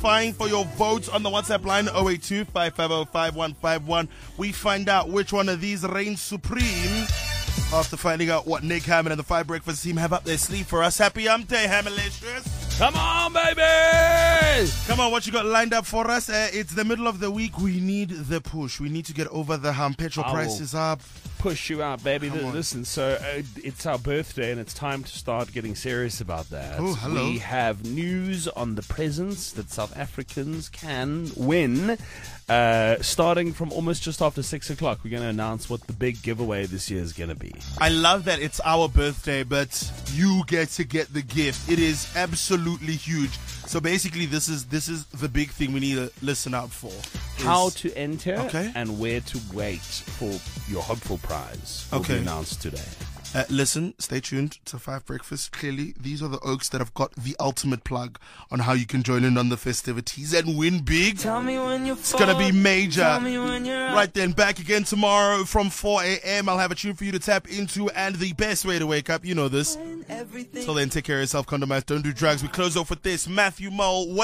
Vying for your votes on the WhatsApp line 082-550-5151. We find out which one of these reigns supreme after finding out what Nick Hammond and the Five Breakfast team have up their sleeve for us. Happy Hump Day, Hammerlicious. Come on, baby! Come on, what you got lined up for us? It's the middle of the week. We need the push. We need to get over the hump. Petrol prices up. Push you out, baby. Come on. Listen, so it's our birthday and it's time to start getting serious about that. Oh, hello. We have news on the presents that South Africans can win. Starting from almost just after 6 o'clock, we're going to announce what the big giveaway this year is going to be. I love that it's our birthday, but you get to get the gift. It is absolutely huge. So basically, this is the big thing we need to listen out for. How to enter Okay. and where to wait for your hopeful prize will Okay. be announced today. Listen, stay tuned to Five Breakfast. Clearly, these are the Oaks that have got the ultimate plug on how you can join in on the festivities and win big. Tell me when you It's going to be major. Tell me when you're Right then, back again tomorrow from 4 a.m. I'll have a tune for you to tap into, and the best way to wake up, you know this. everything. Till then, take care of yourself, condomize, don't do drugs. We close off with this. Matthew Mole.